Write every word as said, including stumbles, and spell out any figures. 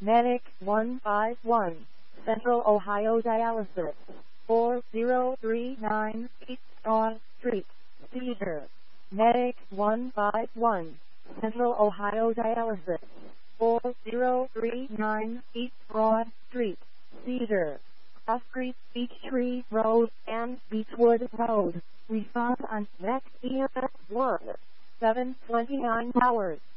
Medic one five one, Central Ohio Dialysis, four zero three nine East Broad Street, Cedar. Medic one five one, Central Ohio Dialysis, four zero three nine East Broad Street, Cedar. Cross Street, Beechtree Road, and Beechwood Road. Response on next E M S one, seven twenty-nine hours.